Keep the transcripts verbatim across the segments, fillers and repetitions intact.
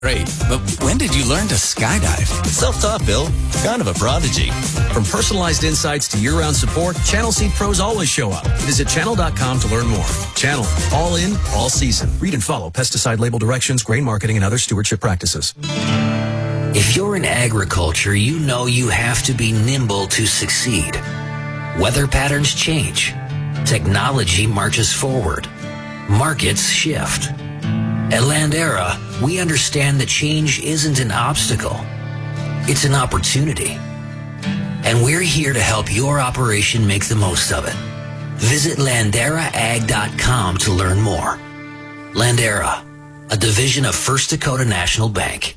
Great, but when did you learn to skydive? Self-taught, Bill. Kind of a prodigy. From personalized insights to year-round support, Channel Seed pros always show up. Visit channel dot com to learn more. Channel, all in, all season. Read and follow pesticide label directions, grain marketing, and other stewardship practices. If you're in agriculture, you know you have to be nimble to succeed. Weather patterns change. Technology marches forward. Markets shift. At Landera, we understand that change isn't an obstacle. It's an opportunity. And we're here to help your operation make the most of it. Visit landera ag dot com to learn more. Landera, a division of First Dakota National Bank.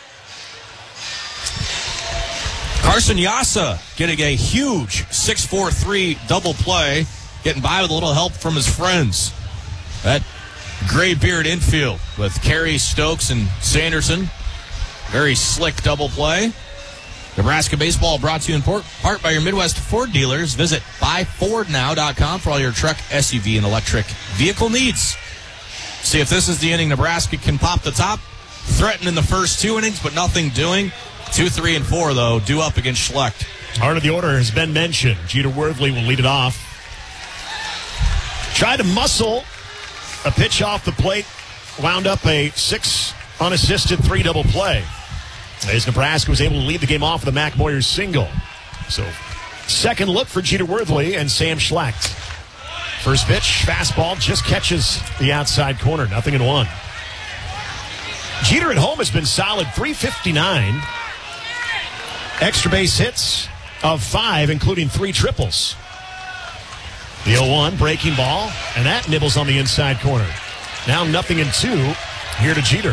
Carson Yassa getting a huge six four three double play, getting by with a little help from his friends. That graybeard infield with Carey, Stokes, and Sanderson. Very slick double play. Nebraska baseball brought to you in part by your Midwest Ford dealers. Visit buy ford now dot com for all your truck, S U V, and electric vehicle needs. See if this is the inning Nebraska can pop the top. Threatened in the first two innings, but nothing doing. Two, three, and four, though, due up against Schlecht. Heart of the order has been mentioned. Jeter Worthley will lead it off. Tried to muscle a pitch off the plate. Wound up a six unassisted three double play. As Nebraska was able to lead the game off with a Mac Moyers single. So, second look for Jeter Worthley and Sam Schlecht. First pitch, fastball, just catches the outside corner. Nothing in one. Jeter at home has been solid, three fifty-nine. Extra base hits of five, including three triples. The oh one, breaking ball, and that nibbles on the inside corner. Now nothing in two, here to Jeter.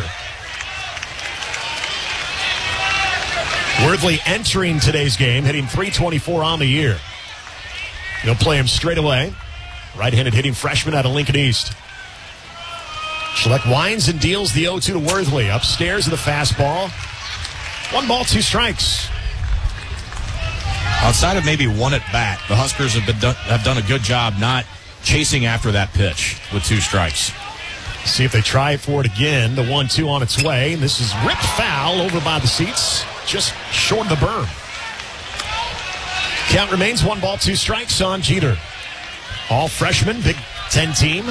Worthley entering today's game, hitting three twenty-four on the year. They'll play him straight away. Right-handed hitting freshman out of Lincoln East. Schlecht winds and deals the oh two to Worthley. Upstairs of the fastball. One ball, two strikes. Outside of maybe one at bat, the Huskers have been done, have done a good job not chasing after that pitch with two strikes. See if they try for it again. The one two on its way. This is ripped foul over by the seats. Just short of the berm. Count remains one ball, two strikes on Jeter. All freshmen, Big Ten team.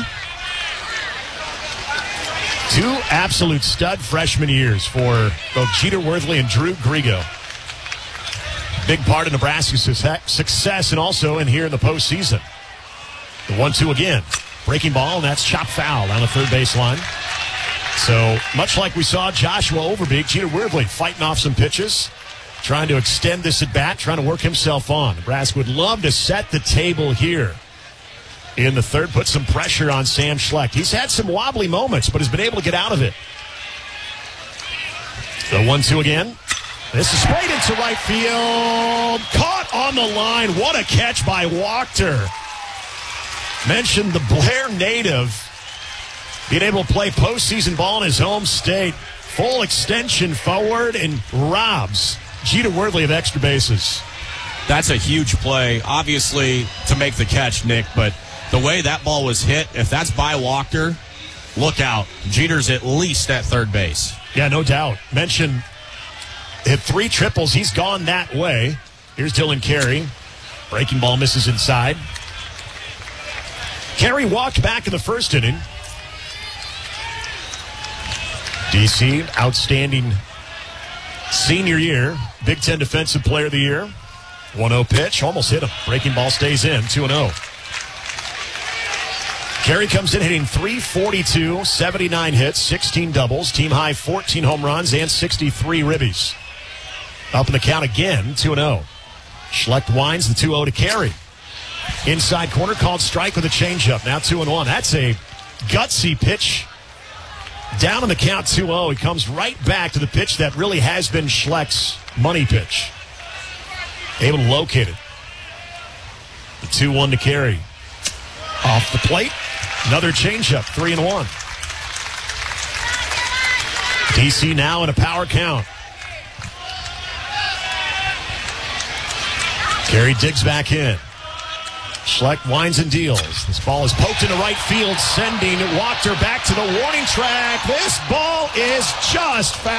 Two absolute stud freshman years for both Jeter Worthley and Drew Grigo. Big part of Nebraska's success and also in here in the postseason. The one two again. Breaking ball, and that's chopped foul on the third baseline. So, much like we saw Joshua Overbeek, Jeter Worthley fighting off some pitches, trying to extend this at bat, trying to work himself on. Nebraska would love to set the table here in the third, put some pressure on Sam Schlecht. He's had some wobbly moments, but has been able to get out of it. The one two again. This is sprayed into right field. Caught on the line. What a catch by Wachter. Mentioned the Blair native being able to play postseason ball in his home state. Full extension forward and robs Jeter Worthley of extra bases. That's a huge play, obviously, to make the catch, Nick, but the way that ball was hit, if that's by Wachter, look out. Jeter's at least at third base. Yeah, no doubt. Mentioned hit three triples. He's gone that way. Here's Dylan Carey. Breaking ball misses inside. Carey walked back in the first inning. D C, outstanding senior year. Big Ten Defensive Player of the Year. one oh pitch. Almost hit him. Breaking ball stays in. two and oh. Carey comes in hitting three forty-two, seventy-nine hits, sixteen doubles, team high fourteen home runs, and sixty-three ribbies. Up in the count again, two and oh. Schlecht winds the two oh to Carey. Inside corner, called strike with a changeup. Now two and one. That's a gutsy pitch. Down in the count, two oh. He comes right back to the pitch that really has been Schlecht's money pitch. Able to locate it. The two one to Carey. Off the plate. Another changeup, three and one. D C now in a power count. Carey digs back in. Schleck winds and deals. This ball is poked into right field, sending Wachter back to the warning track. This ball is just foul.